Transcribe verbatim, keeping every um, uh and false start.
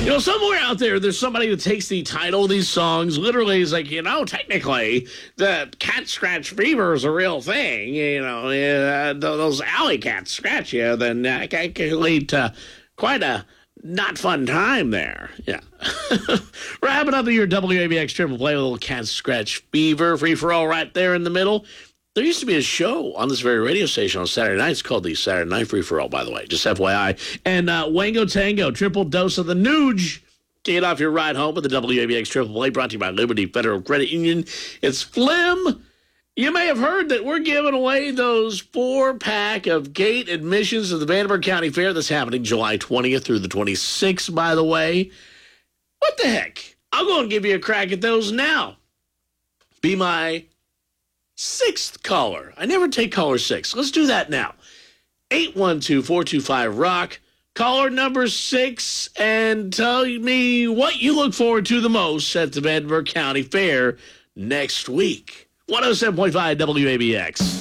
You know, somewhere out there, there's somebody that takes the title of these songs literally is like, you know, technically, the cat scratch fever is a real thing. You know, uh, those alley cats scratch you, then uh, it can lead to quite a not fun time there. Yeah. Wrapping up your W A B X Triple Play with a little cat scratch fever, free for all right there in the middle. There used to be a show on this very radio station on Saturday nights called the Saturday Night Free For All, by the way, just F Y I. And uh, Wango Tango, triple dose of the Nuge. Get off your ride home with the W A B X Triple Play, brought to you by Liberty Federal Credit Union. It's Flim. You may have heard that we're giving away those four-pack of gate admissions to the Vanderburgh County Fair. That's happening July twentieth through the twenty-sixth, by the way. What the heck? I'll go and give you a crack at those now. Be my sixth caller. I never take caller six. Let's do that now. eight one two, four two five, rock. Caller number six, and tell me what you look forward to the most at the Vanderburgh County Fair next week. one oh seven point five W A B X.